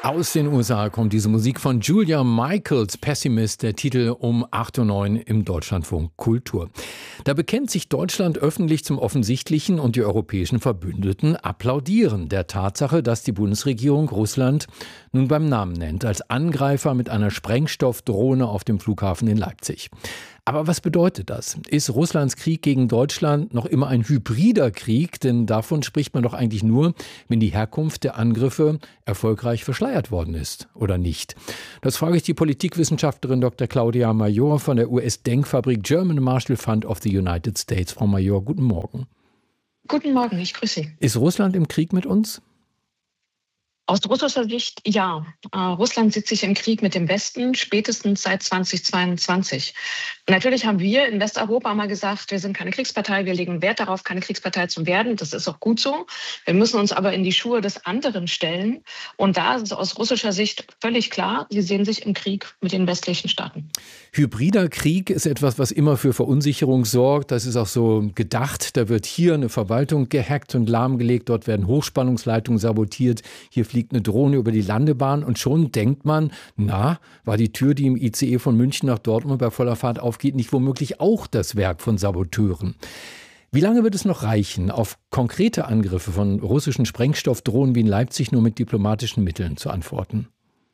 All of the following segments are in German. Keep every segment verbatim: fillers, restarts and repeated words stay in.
Aus den U S A kommt diese Musik von Julia Michaels, Pessimist, der Titel um acht Uhr neun im Deutschlandfunk Kultur. Da bekennt sich Deutschland öffentlich zum Offensichtlichen und die europäischen Verbündeten applaudieren der Tatsache, dass die Bundesregierung Russland nun beim Namen nennt, als Angreifer mit einer Sprengstoffdrohne auf dem Flughafen in Leipzig. Aber was bedeutet das? Ist Russlands Krieg gegen Deutschland noch immer ein hybrider Krieg? Denn davon spricht man doch eigentlich nur, wenn die Herkunft der Angriffe erfolgreich verschleiert worden ist, oder nicht? Das frage ich die Politikwissenschaftlerin Doktor Claudia Major von der U S-Denkfabrik German Marshall Fund of the United States. Frau Major, guten Morgen. Guten Morgen, ich grüße Sie. Ist Russland im Krieg mit uns? Aus russischer Sicht ja. Äh, Russland sieht sich im Krieg mit dem Westen spätestens seit zweitausendzweiundzwanzig. Natürlich haben wir in Westeuropa mal gesagt, wir sind keine Kriegspartei, wir legen Wert darauf, keine Kriegspartei zu werden. Das ist auch gut so. Wir müssen uns aber in die Schuhe des anderen stellen. Und da ist es aus russischer Sicht völlig klar, sie sehen sich im Krieg mit den westlichen Staaten. Hybrider Krieg ist etwas, was immer für Verunsicherung sorgt. Das ist auch so gedacht. Da wird hier eine Verwaltung gehackt und lahmgelegt. Dort werden Hochspannungsleitungen sabotiert. Hier fliegt eine Drohne über die Landebahn. Und schon denkt man, na, war die Tür, die im I C E von München nach Dortmund bei voller Fahrt aufgeht, nicht womöglich auch das Werk von Saboteuren? Wie lange wird es noch reichen, auf konkrete Angriffe von russischen Sprengstoffdrohnen wie in Leipzig nur mit diplomatischen Mitteln zu antworten?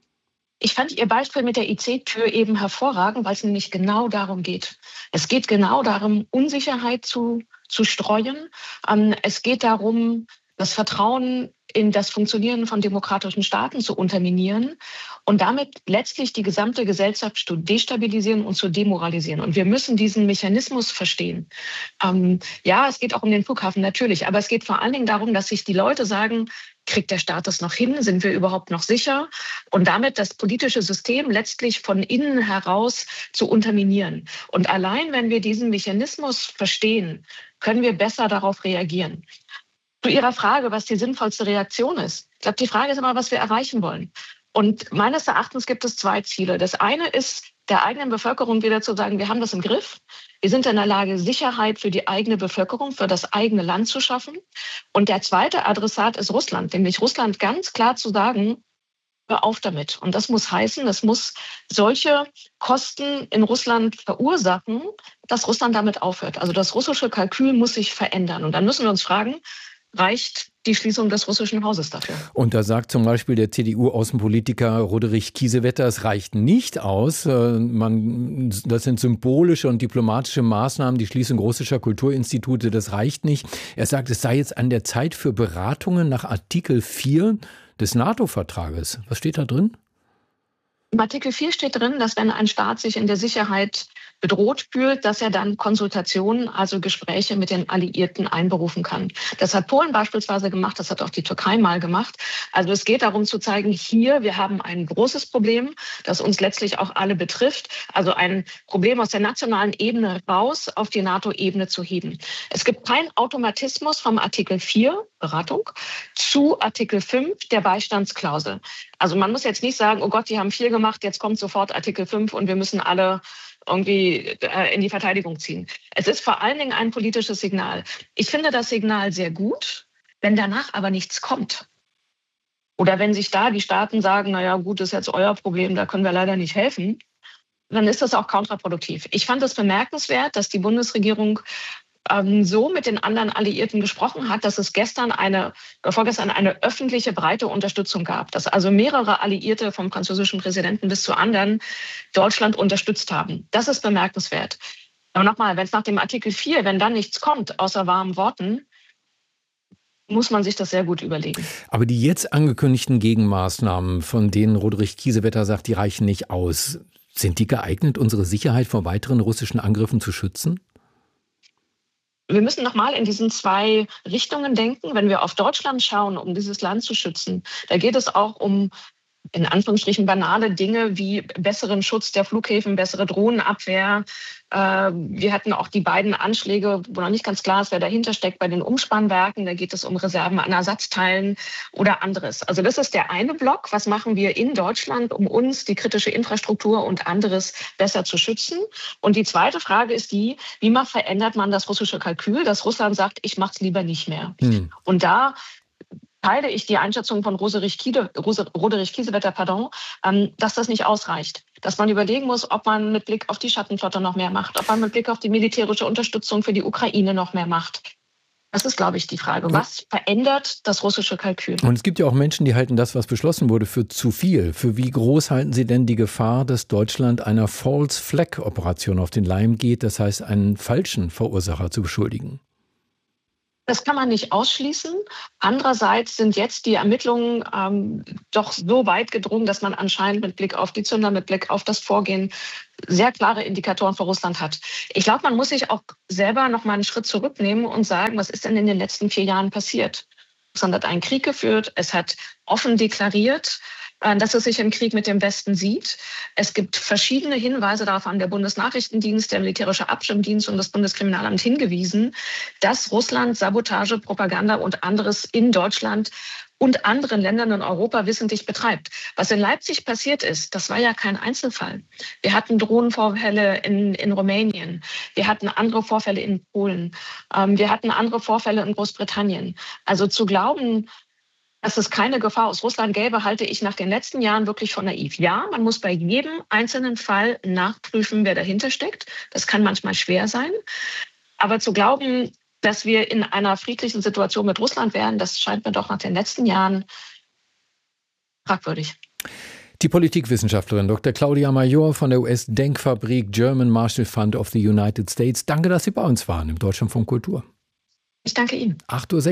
Ich fand Ihr Beispiel mit der I C-Tür eben hervorragend, weil es nämlich genau darum geht. Es geht genau darum, Unsicherheit zu, zu streuen. Ähm, es geht darum, das Vertrauen in das Funktionieren von demokratischen Staaten zu unterminieren und damit letztlich die gesamte Gesellschaft zu destabilisieren und zu demoralisieren. Und wir müssen diesen Mechanismus verstehen. Ähm, ja, es geht auch um den Flughafen natürlich, aber es geht vor allen Dingen darum, dass sich die Leute sagen, kriegt der Staat das noch hin? Sind wir überhaupt noch sicher? Und damit das politische System letztlich von innen heraus zu unterminieren. Und allein, wenn wir diesen Mechanismus verstehen, können wir besser darauf reagieren. Zu Ihrer Frage, was die sinnvollste Reaktion ist. Ich glaube, die Frage ist immer, was wir erreichen wollen. Und meines Erachtens gibt es zwei Ziele. Das eine ist, der eigenen Bevölkerung wieder zu sagen, wir haben das im Griff. Wir sind in der Lage, Sicherheit für die eigene Bevölkerung, für das eigene Land zu schaffen. Und der zweite Adressat ist Russland, nämlich Russland ganz klar zu sagen, hör auf damit. Und das muss heißen, es muss solche Kosten in Russland verursachen, dass Russland damit aufhört. Also das russische Kalkül muss sich verändern. Und dann müssen wir uns fragen, reicht die Schließung des russischen Hauses dafür? Und da sagt zum Beispiel der C D U-Außenpolitiker Roderich Kiesewetter, es reicht nicht aus. Man, das sind symbolische und diplomatische Maßnahmen, die Schließung russischer Kulturinstitute, das reicht nicht. Er sagt, es sei jetzt an der Zeit für Beratungen nach Artikel vier des NATO-Vertrages. Was steht da drin? Im Artikel vier steht drin, dass wenn ein Staat sich in der Sicherheit bedroht fühlt, dass er dann Konsultationen, also Gespräche mit den Alliierten einberufen kann. Das hat Polen beispielsweise gemacht, das hat auch die Türkei mal gemacht. Also es geht darum zu zeigen, hier, wir haben ein großes Problem, das uns letztlich auch alle betrifft. Also ein Problem aus der nationalen Ebene raus auf die NATO-Ebene zu heben. Es gibt keinen Automatismus vom Artikel vier, Beratung, zu Artikel fünf, der Beistandsklausel. Also man muss jetzt nicht sagen, oh Gott, die haben vier gemacht, jetzt kommt sofort Artikel fünf und wir müssen alle irgendwie in die Verteidigung ziehen. Es ist vor allen Dingen ein politisches Signal. Ich finde das Signal sehr gut, wenn danach aber nichts kommt. Oder wenn sich da die Staaten sagen, naja gut, das ist jetzt euer Problem, da können wir leider nicht helfen, dann ist das auch kontraproduktiv. Ich fand es bemerkenswert, dass die Bundesregierung ähm, so mit den anderen Alliierten gesprochen hat, dass es gestern eine, vorgestern eine öffentliche breite Unterstützung gab, dass also mehrere Alliierte vom französischen Präsidenten bis zu anderen Deutschland unterstützt haben. Das ist bemerkenswert. Aber nochmal, wenn es nach dem Artikel vier, wenn dann nichts kommt, außer warmen Worten, muss man sich das sehr gut überlegen. Aber die jetzt angekündigten Gegenmaßnahmen, von denen Roderich Kiesewetter sagt, die reichen nicht aus. Sind die geeignet, unsere Sicherheit vor weiteren russischen Angriffen zu schützen? Wir müssen nochmal in diesen zwei Richtungen denken. Wenn wir auf Deutschland schauen, um dieses Land zu schützen, da geht es auch um in Anführungsstrichen banale Dinge wie besseren Schutz der Flughäfen, bessere Drohnenabwehr. Wir hatten auch die beiden Anschläge, wo noch nicht ganz klar ist, wer dahinter steckt, bei den Umspannwerken. Da geht es um Reserven an Ersatzteilen oder anderes. Also das ist der eine Block. Was machen wir in Deutschland, um uns, die kritische Infrastruktur und anderes besser zu schützen? Und die zweite Frage ist die, wie man verändert man das russische Kalkül, dass Russland sagt, ich mache es lieber nicht mehr. Hm. Und da teile ich die Einschätzung von Roderich Kiede, Roderich Kiesewetter, pardon, ähm, dass das nicht ausreicht. Dass man überlegen muss, ob man mit Blick auf die Schattenflotte noch mehr macht, ob man mit Blick auf die militärische Unterstützung für die Ukraine noch mehr macht. Das ist, glaube ich, die Frage. Was verändert das russische Kalkül? Und es gibt ja auch Menschen, die halten das, was beschlossen wurde, für zu viel. Für wie groß halten Sie denn die Gefahr, dass Deutschland einer False Flag Operation auf den Leim geht, das heißt, einen falschen Verursacher zu beschuldigen? Das kann man nicht ausschließen. Andererseits sind jetzt die Ermittlungen ähm, doch so weit gedrungen, dass man anscheinend mit Blick auf die Zünder, mit Blick auf das Vorgehen sehr klare Indikatoren für Russland hat. Ich glaube, man muss sich auch selber noch mal einen Schritt zurücknehmen und sagen, was ist denn in den letzten vier Jahren passiert? Russland hat einen Krieg geführt, es hat offen deklariert, dass es sich im Krieg mit dem Westen sieht. Es gibt verschiedene Hinweise darauf, an der Bundesnachrichtendienst, der militärische Abschirmdienst und das Bundeskriminalamt hingewiesen, dass Russland Sabotage, Propaganda und anderes in Deutschland und anderen Ländern in Europa wissentlich betreibt. Was in Leipzig passiert ist, das war ja kein Einzelfall. Wir hatten Drohnenvorfälle in, in Rumänien. Wir hatten andere Vorfälle in Polen. Ähm, wir hatten andere Vorfälle in Großbritannien. Also zu glauben, dass es keine Gefahr aus Russland gäbe, halte ich nach den letzten Jahren wirklich für naiv. Ja, man muss bei jedem einzelnen Fall nachprüfen, wer dahinter steckt. Das kann manchmal schwer sein. Aber zu glauben, dass wir in einer friedlichen Situation mit Russland wären, das scheint mir doch nach den letzten Jahren fragwürdig. Die Politikwissenschaftlerin Doktor Claudia Major von der U S-Denkfabrik German Marshall Fund of the United States. Danke, dass Sie bei uns waren im Deutschlandfunk Kultur. Ich danke Ihnen. acht Uhr